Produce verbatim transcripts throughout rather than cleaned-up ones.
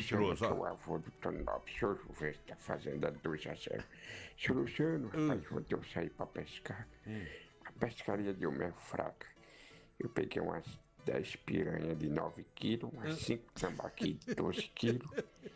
mentiroso, que é o ó. avô do Tony Lopes, seu Juventus, da Fazenda dois a zero. Seu Luciano, rapaz, ontem eu saí pra pescar. A pescaria deu meio fraca. Eu peguei umas dez piranhas de nove quilos, umas cinco tambaqui de doze quilos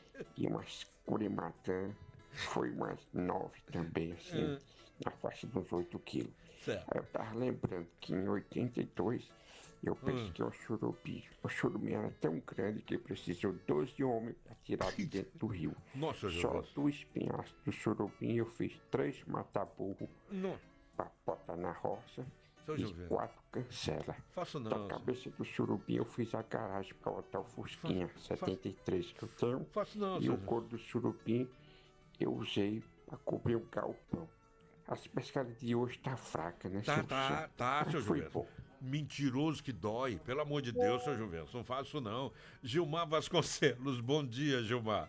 e umas curimatã. Foi umas nove também, assim, na faixa dos oito quilos. Certo. Aí eu tava lembrando que em oitenta e dois eu pesquei o churupi. O churupi era tão grande que precisou doze homens para tirar de dentro do rio. Nossa, Só Jesus. do espinhaço do surubim eu fiz três mata-burro Não, para botar na roça Seu e Juventus. quatro cancela. faço Da não, cabeça do surubim eu fiz a garagem para botar o Fusquinha Fa- setenta e três que eu tenho. faço não, E seu o couro do surubim eu usei para cobrir o galpão. As pescarias de hoje tá fraca, né, Tá, seu tá, Luciano? tá, Mas seu foi Juventus. bom. Mentiroso que dói. Pelo amor de Deus, seu Juventus. Não faço não. Gilmar Vasconcelos, bom dia, Gilmar.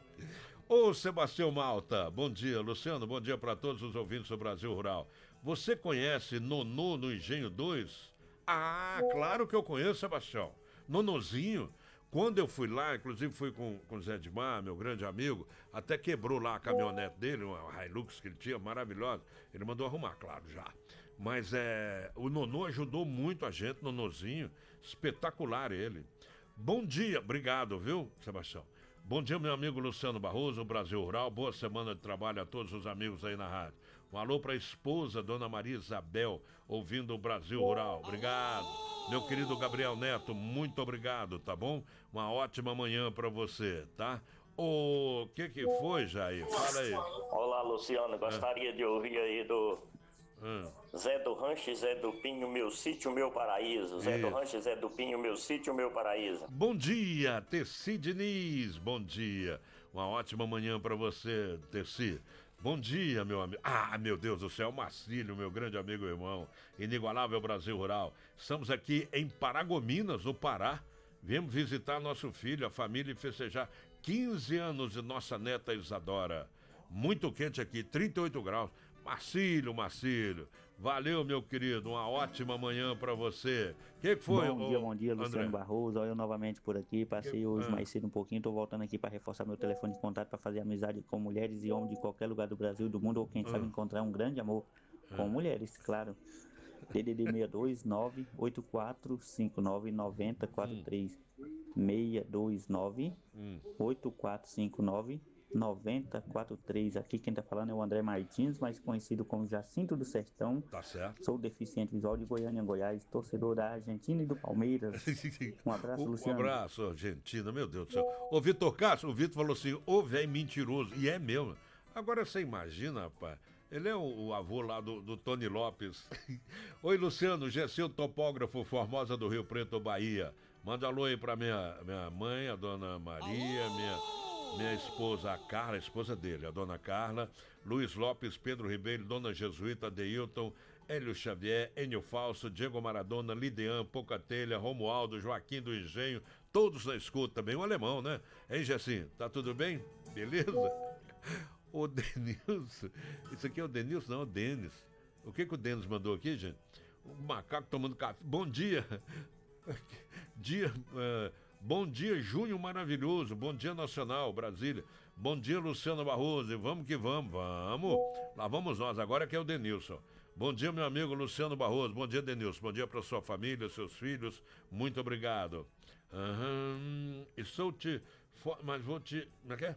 Ô, Sebastião Malta, bom dia. Luciano, bom dia para todos os ouvintes do Brasil Rural. Você conhece Nonô no Engenho dois? Ah, claro que eu conheço, Sebastião. Nonozinho. Quando eu fui lá, inclusive fui com, com o Zé Edmar, meu grande amigo, até quebrou lá a caminhonete dele, uma Hilux que ele tinha, maravilhosa. Ele mandou arrumar, claro, já. Mas é, o Nonô ajudou muito a gente, Nonozinho, espetacular ele. Bom dia, obrigado, viu, Sebastião? Bom dia, meu amigo Luciano Barroso, Brasil Rural. Boa semana de trabalho a todos os amigos aí na rádio. Um alô para a esposa, Dona Maria Isabel, ouvindo o Brasil Rural. Obrigado. Meu querido Gabriel Neto, muito obrigado, tá bom? Uma ótima manhã para você, tá? O que que foi, Jair? Fala aí. Olá, Luciano. Gostaria de ouvir aí do Hum. Zé do Rancho, Zé do Pinho, meu sítio, meu paraíso. Zé do Isso. Rancho, Zé do Pinho, meu sítio, meu paraíso. Bom dia, Tessi Diniz. Bom dia. Uma ótima manhã para você, Tessi. Bom dia, meu amigo. Ah, meu Deus do céu, Marcílio, meu grande amigo e irmão. Inigualável Brasil Rural. Estamos aqui em Paragominas, no Pará. Viemos visitar nosso filho, a família, e festejar quinze anos de nossa neta Isadora. Muito quente aqui, trinta e oito graus. Marcílio, Marcílio. Valeu, meu querido. Uma ótima manhã pra você. O que, que foi, Bom dia, ô, bom dia, Luciano André? Barroso. Olha eu novamente por aqui. Passei Que- hoje ah. mais cedo um pouquinho. Tô voltando aqui para reforçar meu telefone de contato para fazer amizade com mulheres e homens de qualquer lugar do Brasil e do mundo, ou quem sabe encontrar um grande amor com mulheres, claro. D D D seis dois nove oito quatro cinco nove nove zero quatro três. seis dois nove oito quatro cinco nove nove zero quatro três. Aqui quem tá falando é o André Martins, mais conhecido como Jacinto do Sertão. Tá certo. Sou deficiente visual de Goiânia, Goiás, torcedor da Argentina e do Palmeiras. Um abraço, Um- Luciano. Um abraço, Argentina, meu Deus do céu. Ô, Vitor Castro, o Vitor falou assim, ô, velho mentiroso. E é mesmo. Agora você imagina, rapaz. Ele é o, o avô lá do, do Tony Lopes. Oi, Luciano, Gesseu, topógrafo, Formosa do Rio Preto, Bahia. Manda alô aí pra minha, minha mãe, a dona Maria, minha, minha esposa, a Carla, a esposa dele, a dona Carla, Luiz Lopes, Pedro Ribeiro, dona Jesuíta, Deilton, Hélio Xavier, Enio Falso, Diego Maradona, Lidean, Pocatelha, Romualdo, Joaquim do Engenho, todos na escuta também, o alemão, né? Hein, Jessim? Tá tudo bem? Beleza? O Denilson, isso aqui é o Denilson, não, é o Denis. O que que o Denis mandou aqui, gente? O macaco tomando café. Bom dia. Dia, uh, bom dia, junho maravilhoso. Bom dia, Nacional, Brasília. Bom dia, Luciano Barroso. E vamos que vamos, vamos. Lá vamos nós, agora que é o Denilson. Bom dia, meu amigo Luciano Barroso. Bom dia, Denilson. Bom dia para sua família, seus filhos. Muito obrigado. Uhum. Estou te... Mas vou te... Como é que é?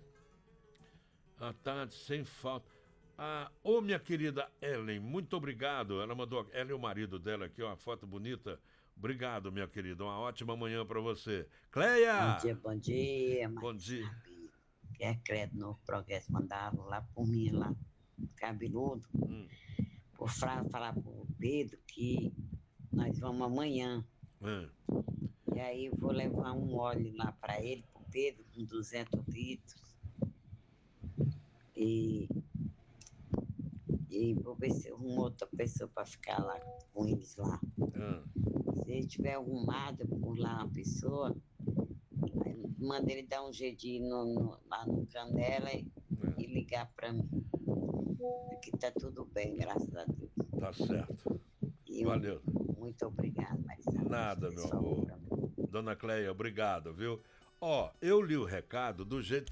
À tarde, sem falta. Ah, ô minha querida Ellen, muito obrigado. Ela mandou, ela e o marido dela aqui, uma foto bonita. Obrigado, minha querida. Uma ótima manhã pra você. Cleia! Bom dia, bom dia. Bom dia. Quer crédito no progresso mandava lá por mim, lá, cabeludo. Hum. Por fra- falar pro Pedro que nós vamos amanhã. Hum. E aí eu vou levar um óleo lá pra ele, pro Pedro, com duzentos litros. E, e vou ver se arrumo outra pessoa para ficar lá com eles lá. Hum. Se ele tiver arrumado por lá uma pessoa, aí manda ele dar um jeitinho no, no, lá no Canela e, e ligar para mim. Que tá tudo bem, graças a Deus. Tá certo. E eu- Valeu. Muito obrigado, Marcelo. Nada, meu amor. Dona Cleia, obrigado, viu? Ó, eu li o recado do jeito